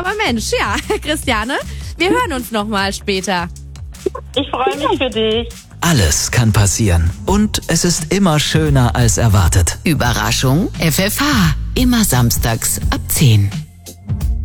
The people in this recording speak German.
Aber Mensch, ja, Christiane, wir hören uns nochmal später. Ich freue mich für dich. Alles kann passieren. Und es ist immer schöner als erwartet. Überraschung FFH. Immer samstags ab 10.